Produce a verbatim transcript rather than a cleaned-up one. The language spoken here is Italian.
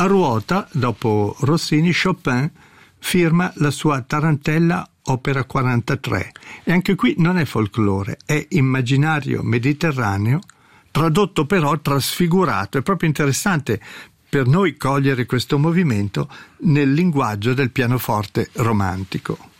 A ruota, dopo Rossini, Chopin firma la sua Tarantella opera quarantatré, e anche qui non è folklore, è immaginario mediterraneo, tradotto però trasfigurato. È proprio interessante per noi cogliere questo movimento nel linguaggio del pianoforte romantico.